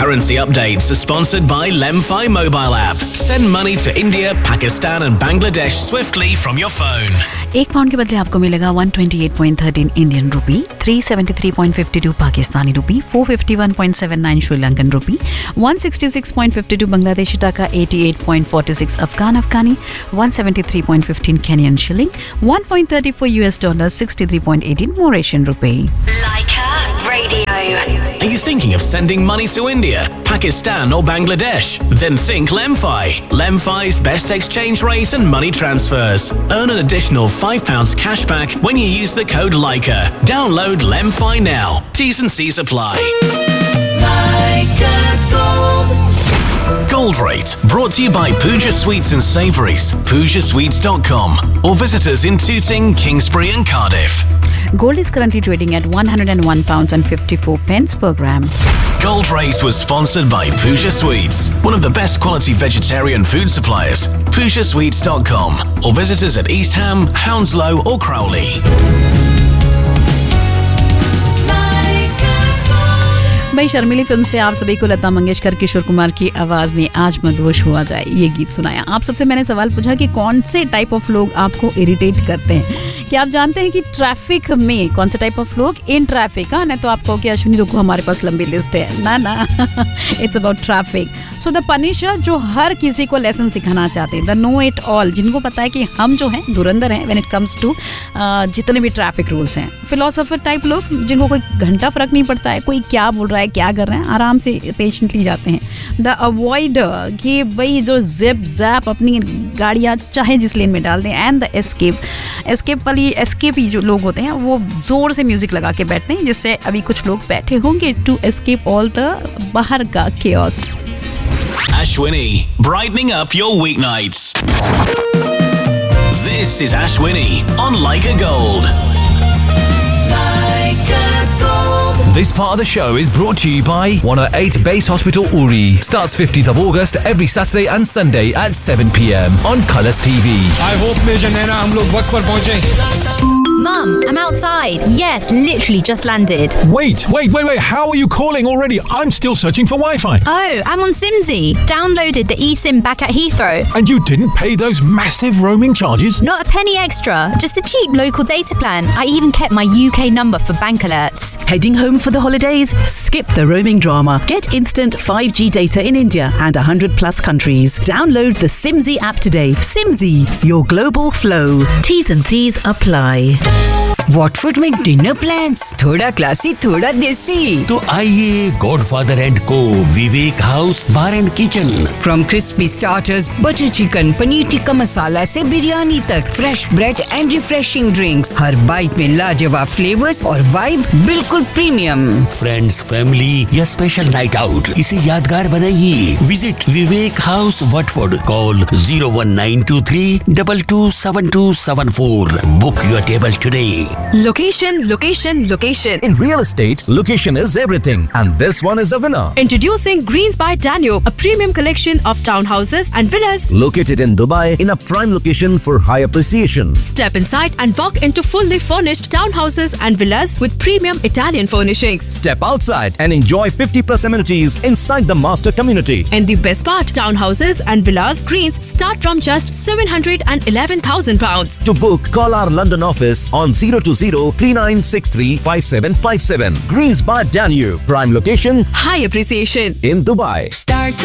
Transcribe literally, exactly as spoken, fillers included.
Currency updates are sponsored by Lemfi mobile app. Send money to India, Pakistan and Bangladesh swiftly from your phone. एक pound के बदले आपको मिलेगा one twenty-eight point one three Indian rupee, three seventy-three point five two Pakistani रुपी, four fifty-one point seven nine Sri Lankan रुपी, one sixty-six point five two Bangladeshi टका, eighty-eight point four six Afghan Afghani, one seventy-three point one five Kenyan shilling, one point three four U S dollars, sixty-three point one eight Mauritian rupee. Leica Radio. Are you thinking of sending money to India, Pakistan or Bangladesh? Then think Lemfi. Lemfi's best exchange rate and money transfers. Earn an additional five pounds cash back when you use the code Leica. Download Lemfi now. T's and C's apply. Leica Gold. Gold Rate, brought to you by Pooja Sweets and Savouries, pooja sweets dot com, or visit us in Tooting, Kingsbury and Cardiff. Gold is currently trading at one hundred one pounds and fifty-four pence per gram. Gold Rate was sponsored by Pooja Sweets, one of the best quality vegetarian food suppliers. pooja sweets dot com, or visit us at East Ham, Hounslow or Crowley. भाई शर्मिली film से आप सभी को लता मंगेशकर किशोर कुमार की आवाज में आज मदहोश हुआ जाए ये गीत सुनाया। आप सबसे मैंने सवाल पूछा कि कौन से टाइप ऑफ लोग आपको इरिटेट करते हैं। कि आप जानते हैं कि ट्रैफिक में कौन से टाइप ऑफ लोग इन ट्रैफिक, हाँ, नहीं तो आप कहो कि अश्विनी रुको हमारे पास लंबी लिस्ट है, ना ना it's about traffic. So the Punisher जो हर किसी को लेसन सिखाना चाहते हैं, द नो इट ऑल, जिनको पता है कि हम जो हैं धुरंधर हैं व्हेन इट कम्स टू जितने भी ट्रैफिक रूल्स हैं। फिलोसोफर टाइप लोग जिनको कोई घंटा फर्क नहीं पड़ता है कोई क्या बोल रहा है क्या कर रहे हैं, आराम से पेशेंटली जाते हैं। द अवॉइडर कि भाई जो जिप जैप अपनी गाड़ियाँ चाहे जिस लेन में डाल दें। एंड द एस्केप, एस्केप वाली एस्केप ही जो लोग होते हैं वो जोर से म्यूजिक लगा के बैठते हैं, जिससे अभी कुछ लोग बैठे होंगे टू एस्केप ऑल द बाहर का chaos. Ashwini, brightening up your weeknights. This is Ashwini on Leica Gold. Leica Gold. This part of the show is brought to you by one oh eight Base Hospital Uri. Starts fifteenth of August every Saturday and Sunday at seven p.m. on Colours T V. I hope Major Naina हम लोग वक्त पर पहुंचे। Mum, I'm outside. Yes, literally just landed. Wait, wait, wait, wait. How are you calling already? I'm still searching for Wi-Fi. Oh, I'm on Simsy. Downloaded the eSIM back at Heathrow. And you didn't pay those massive roaming charges? Not a penny extra. Just a cheap local data plan. I even kept my U K number for bank alerts. Heading home for the holidays? Skip the roaming drama. Get instant five G data in India and one hundred plus countries. Download the Simsy app today. Simsy, your global flow. T's and C's apply. Watford में dinner plans, थोड़ा classy थोड़ा देसी। तो आइए godfather and को विवेक house bar and kitchen. From crispy starters, butter chicken, paneer tikka masala से बिरयानी तक, fresh bread and refreshing drinks, her bite में लाजवाब फ्लेवर्स और वाइब बिल्कुल प्रीमियम। फ्रेंड्स, फैमिली या स्पेशल नाइट आउट, इसे यादगार बनाइए। Visit Vivek house Watford, call zero one nine two three two two seven two seven four. Book your table today. Location, location, location. In real estate, location is everything, and this one is a winner. Introducing Greens by Danube, a premium collection of townhouses and villas located in Dubai in a prime location for high appreciation. Step inside and walk into fully furnished townhouses and villas with premium Italian furnishings. Step outside and enjoy fifty plus amenities inside the master community. And the best part, townhouses and villas Greens start from just seven hundred eleven thousand pounds. To book, call our London office on zero two zero three nine six three five seven five seven. Greens by Danube, prime location, high appreciation in Dubai. Start